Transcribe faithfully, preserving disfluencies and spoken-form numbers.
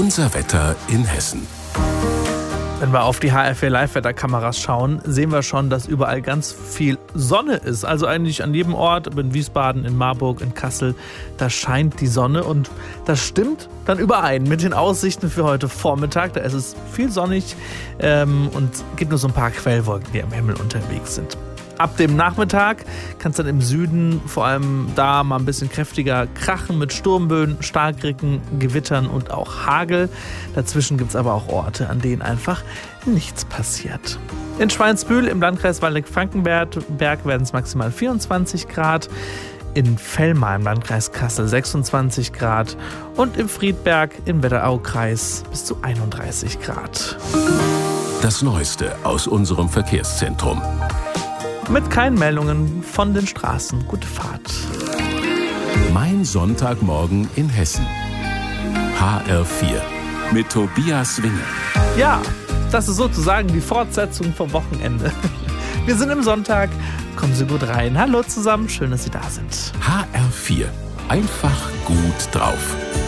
Unser Wetter in Hessen. Wenn wir auf die H R vier Live-Wetterkameras schauen, sehen wir schon, dass überall ganz viel Sonne ist. Also eigentlich an jedem Ort, in Wiesbaden, in Marburg, in Kassel, da scheint die Sonne. Und das stimmt dann überein mit den Aussichten für heute Vormittag. Da ist es viel sonnig ähm, und gibt nur so ein paar Quellwolken, die am Himmel unterwegs sind. Ab dem Nachmittag kann es dann im Süden vor allem da mal ein bisschen kräftiger krachen mit Sturmböen, Starkregen, Gewittern und auch Hagel. Dazwischen gibt es aber auch Orte, an denen einfach nichts passiert. In Schweinsbühl im Landkreis Waldeck-Frankenberg werden es maximal vierundzwanzig Grad. In Vellmar im Landkreis Kassel sechsundzwanzig Grad und im Friedberg im Wetteraukreis bis zu einunddreißig Grad. Das Neueste aus unserem Verkehrszentrum. Mit keinen Meldungen von den Straßen. Gute Fahrt. Mein Sonntagmorgen in Hessen. H R vier mit Tobias Winge. Ja, das ist sozusagen die Fortsetzung vom Wochenende. Wir sind im Sonntag. Kommen Sie gut rein. Hallo zusammen, schön, dass Sie da sind. H R vier. Einfach gut drauf.